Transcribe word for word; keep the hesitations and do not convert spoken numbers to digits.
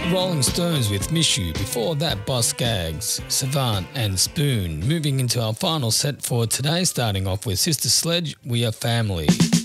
Rolling Stones with Miss You. Before that, Boss Gags, Savant and Spoon. Moving into our final set for today, starting off with Sister Sledge, We Are Family.